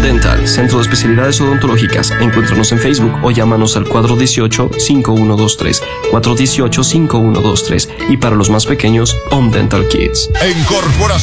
Dental, Centro de Especialidades Odontológicas. Encuéntranos en Facebook o llámanos al 418-5123, 418-5123. Y para los más pequeños, Dental Kids. En Corporación